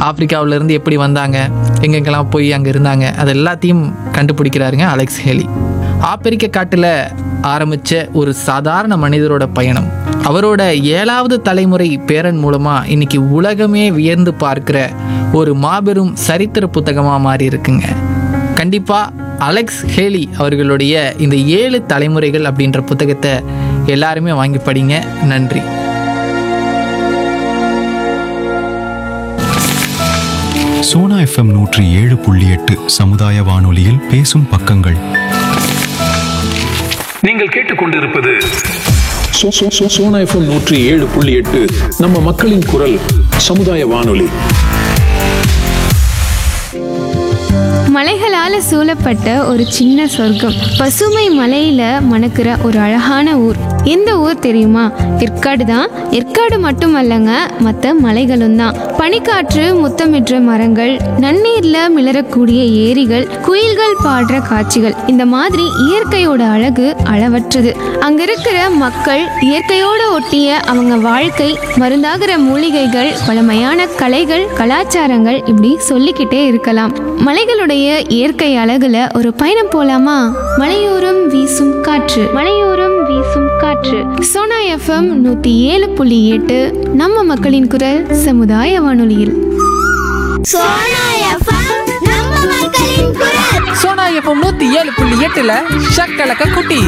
ஆப்பிரிக்காவிலேருந்து எப்படி வந்தாங்க, எங்கெங்கெல்லாம் போய் அங்கே இருந்தாங்க, அது எல்லாத்தையும் கண்டுபிடிக்கிறாருங்க அலெக்ஸ் ஹேலி. ஆப்பிரிக்க காட்டில் ஆரம்பித்த ஒரு சாதாரண மனிதரோட பயணம் அவரோட 7வது தலைமுறை பேரன் மூலமாக இன்னைக்கு உலகமே வியந்து பார்க்குற ஒரு மாபெரும் சரித்திர புத்தகமாக மாறி இருக்குங்க. கண்டிப்பாக அலெக்ஸ் ஹேலி அவர்களுடைய இந்த 7 தலைமுறைகள் அப்படின்ற புத்தகத்தை எல்லாருமே வாங்கி படிங்க. நன்றி. சோனா FM 107.8 சமுதாய வானொலியில் பேசும் பக்கங்கள். நீங்கள் கேட்டுக்கொண்டிருப்பது சோனா FM 107.8 நம்ம மக்களின் குரல் சமுதாய வானொலி. மலைகளால் சூழப்பட்ட ஒரு சின்ன சொர்க்கம், பசுமை மலையில மணக்கிற ஒரு அழகான ஊர். எந்த ஊர் தெரியுமா? ஏற்காடு தான். ஏற்காடு மட்டுமல்லங்க, மற்ற மலைகளும் தான். பனிக்காற்று முத்தமிடுற மரங்கள், நன்னீர்ல மிளறக்கூடிய ஏரிகள், குயில்கள் பாடுற காட்சிகள், இந்த மாதிரி இயற்கையோட அழகு அளவற்றது. அங்க இருக்கிற மக்கள், இயற்கையோட ஒட்டிய அவங்க வாழ்க்கை, மருந்தாகிற மூலிகைகள், பழமையான கலைகள், கலாச்சாரங்கள், இப்படி சொல்லிக்கிட்டே இருக்கலாம். மலைகளுடைய இயற்கை அழகுல ஒரு பயணம் போலாமா? மலையோரம் வீசும் காற்று, மலையோரம் வீசும் காற்று. சோனா FM 107.8 நம்ம மக்களின் குரல் சமுதாய வானொலியில். சோனா FM நம்ம மக்களின் குரல். சோனா FM 107.8 ஷக்கலக்க குட்டி.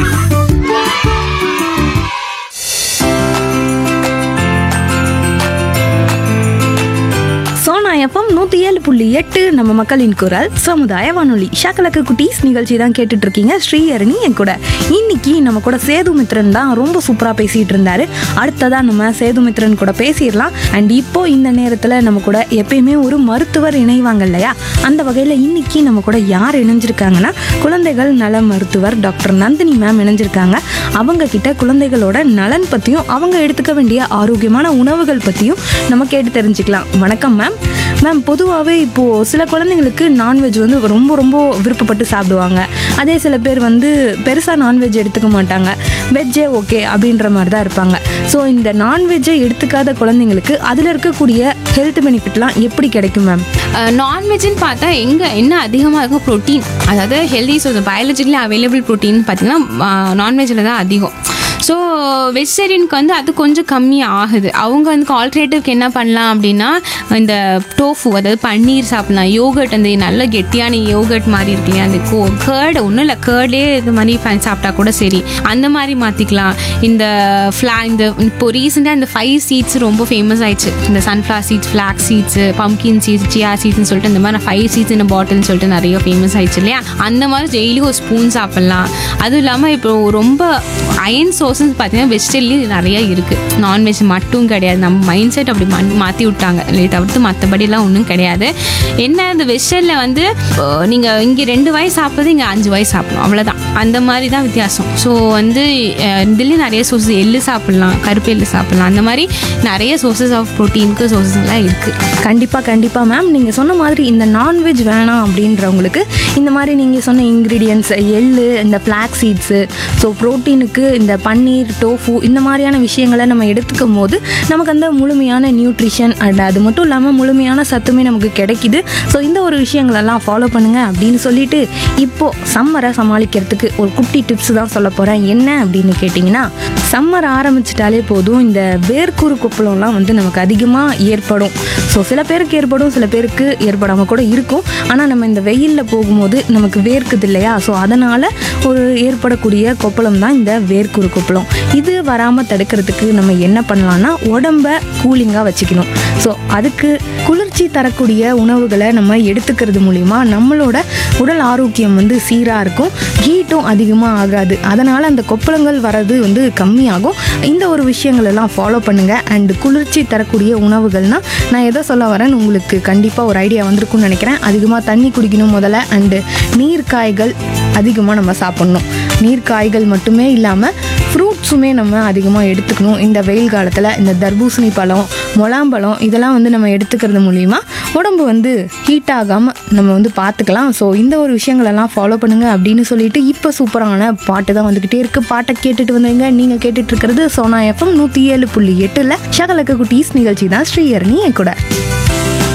சோனா FM 107.8 நம்ம மக்களின் குரல் சமுதாய வானொலி. ஷாக்கலக்கு குட்டீஸ் நிகழ்ச்சி தான் கேட்டுட்டு இருக்கீங்க. ஸ்ரீஹரணி என் கூட. இன்னைக்கு நம்ம கூட சேதுமித்ரன் தான் ரொம்ப சூப்பரா பேசிட்டு இருந்தாரு. அடுத்ததா நம்ம சேதுமித்ரன் கூட பேசிடலாம். அண்ட் இப்போ இந்த நேரத்துல நம்ம கூட எப்பயுமே ஒரு மருத்துவர் இணைவாங்க இல்லையா? அந்த வகையில இன்னைக்கு நம்ம கூட யார் இணைஞ்சிருக்காங்கன்னா, குழந்தைகள் நல மருத்துவர் டாக்டர் நந்தினி மேம் இணைஞ்சிருக்காங்க. அவங்க கிட்ட குழந்தைகளோட நலன் பத்தியும் அவங்க எடுத்துக்க வேண்டிய ஆரோக்கியமான உணவுகள் பத்தியும் நம்ம கேட்டு தெரிஞ்சுக்கலாம். வணக்கம் மேம். மேம், பொதுவாகவே இப்போது சில குழந்தைங்களுக்கு நான்வெஜ் வந்து ரொம்ப ரொம்ப விருப்பப்பட்டு சாப்பிடுவாங்க. அதே சில பேர் வந்து பெருசாக நான்வெஜ் எடுத்துக்க மாட்டாங்க, வெஜ்ஜே ஓகே அப்படின்ற மாதிரி தான் இருப்பாங்க. ஸோ இந்த நான்வெஜ்ஜை எடுத்துக்காத குழந்தைங்களுக்கு அதில் இருக்கக்கூடிய ஹெல்த் பெனிஃபிட்லாம் எப்படி கிடைக்கும் மேம்? நான்வெஜ்ஜுன்னு பார்த்தா என்ன அதிகமாக இருக்கும்? ப்ரோட்டீன், அதாவது healthy. So biologically available protein பார்த்தீங்கன்னா நான்வெஜ்ஜில் தான் அதிகம். ஸோ வெஜிடேரியனுக்கு வந்து அது கொஞ்சம் கம்மி ஆகுது. அவங்க வந்து ஆல்டர்னேட்டிவ்க்கு என்ன பண்ணலாம் அப்படின்னா, இந்த டோஃபு, அதாவது பன்னீர் சாப்பிட்லாம். யோகர்ட், அந்த நல்ல கெட்டியான யோகர்ட் மாதிரி இருக்கு இல்லையா, அந்த கேர்டு, ஒன்றும் இல்லை கேர்ட்லேயே இது மாதிரி சாப்பிட்டா கூட சரி, அந்த மாதிரி மாற்றிக்கலாம். இந்த இப்போ ரீசெண்டாக இந்த 5 சீட்ஸ் ரொம்ப ஃபேமஸ் ஆயிடுச்சு. இந்த sunflower seeds, flag seeds, pumpkin seeds, சியா சீட்ஸ்னு சொல்லிட்டு இந்த மாதிரி 5 சீட்ஸ் இந்த பாட்டில்னு சொல்லிட்டு நிறைய ஃபேமஸ் ஆயிடுச்சு இல்லையா? அந்த மாதிரி டெய்லி ஒரு ஸ்பூன் சாப்பிட்லாம். அதுவும் இல்லாமல் இப்போ ரொம்ப அயன் சோர்ஸஸ் பார்த்தீங்கன்னா வெஜிடேரியன்லேயும் நிறையா இருக்குது. நான்வெஜ் மட்டும் கிடையாது. நம்ம மைண்ட் செட் அப்படி மாற்றி விட்டாங்க இல்லை, தவிர்த்து மற்றபடிலாம் ஒன்றும் கிடையாது. என்ன, இந்த வெஜிடேரியனில் வந்து நீங்கள் இங்கே 2 வாய் சாப்பிட்றது இங்கே 5 வாய் சாப்பிடணும், அவ்வளோதான். அந்த மாதிரி தான் வித்தியாசம். ஸோ வந்து இதுலேயும் நிறைய சோர்ஸஸ், எள்ளு சாப்பிட்லாம், கருப்பு எள்ளு சாப்பிட்லாம். அந்த மாதிரி நிறைய சோர்ஸஸ் ஆஃப் ப்ரோட்டீனுக்கு சோர்ஸஸ் எல்லாம் இருக்குது. கண்டிப்பாக மேம், நீங்கள் சொன்ன மாதிரி இந்த நான்வெஜ் வேணாம் அப்படின்றவங்களுக்கு இந்த மாதிரி நீங்கள் சொன்ன இன்க்ரீடியன்ட்ஸ், எள்ளு, இந்த ஃப்ளாக் சீட்ஸு, ஸோ ப்ரோட்டீனுக்கு இந்த பன்னீர், டோஃபு, இந்த மாதிரியான விஷயங்களை நம்ம எடுத்துக்கும் போது நமக்கு அந்த முழுமையான நியூட்ரிஷன் அண்ட் அது மட்டும் இல்லாமல் முழுமையான சத்துமே நமக்கு கிடைக்குது. ஸோ இந்த ஒரு விஷயங்களெல்லாம் ஃபாலோ பண்ணுங்கள் அப்படின்னு சொல்லிட்டு இப்போது சம்மரை சமாளிக்கிறதுக்கு ஒரு குட்டி டிப்ஸ் தான் சொல்ல போகிறேன். என்ன அப்படின்னு கேட்டிங்கன்னா, சம்மர் ஆரம்பிச்சிட்டாலே போதும் இந்த வேர்க்கூறு கொப்பளம்லாம் வந்து நமக்கு அதிகமாக ஏற்படும். ஸோ சில பேருக்கு ஏற்படும், சில பேருக்கு ஏற்படாமல் கூட இருக்கும். ஆனால் நம்ம இந்த வெயிலில் போகும்போது நமக்கு வேர்க்குது இல்லையா? ஸோ அதனால் ஒரு ஏற்படக்கூடிய கொப்பளம் தான் இந்த வேர்க்கூறு கொப்பளம். இது வராமல் தடுக்கிறதுக்கு நம்ம என்ன பண்ணலான்னா, உடம்ப கூலிங்காக வச்சுக்கணும். ஸோ அதுக்கு குளிர்ச்சி தரக்கூடிய உணவுகளை நம்ம எடுத்துக்கிறது மூலிமா நம்மளோட உடல் ஆரோக்கியம் வந்து சீராக இருக்கும், ஹீட்டும் அதிகமாக ஆகாது. அதனால் அந்த கொப்பளங்கள் வர்றது வந்து கம்மியாகும். இந்த ஒரு விஷயங்கள் எல்லாம் ஃபாலோ பண்ணுங்கள். அண்டு குளிர்ச்சி தரக்கூடிய உணவுகள்னால் நான் எதை சொல்ல வரேன்னு உங்களுக்கு கண்டிப்பாக ஒரு ஐடியா வந்திருக்கும்னு நினைக்கிறேன். அதிகமாக தண்ணி குடிக்கணும் முதல்ல. அண்டு நீர்க்காய்கள் அதிகமாக நம்ம சாப்பிட்ணும். நீர்க்காய்கள் மட்டுமே இல்லாமல் ஃப்ரூட்ஸுமே நம்ம அதிகமாக எடுத்துக்கணும். இந்த வெயில் காலத்தில் இந்த தர்பூசணி பழம், முலாம்பழம் இதெல்லாம் வந்து நம்ம எடுத்துக்கிறது மூலிமா உடம்பு வந்து ஹீட் ஆகாமல் நம்ம வந்து பார்த்துக்கலாம். ஸோ இந்த ஒரு விஷயங்களெல்லாம் ஃபாலோ பண்ணுங்கள் அப்படின்னு சொல்லிட்டு இப்போ சூப்பரான பாட்டு தான் வந்துக்கிட்டே இருக்குது. பாட்டை கேட்டுட்டு வந்தீங்க. நீங்கள் கேட்டுட்ருக்கிறது சோனா FM 107.8 ஷகலக்க குட்டீஸ் நிகழ்ச்சி தான். ஸ்ரீஹரணி என் கூட.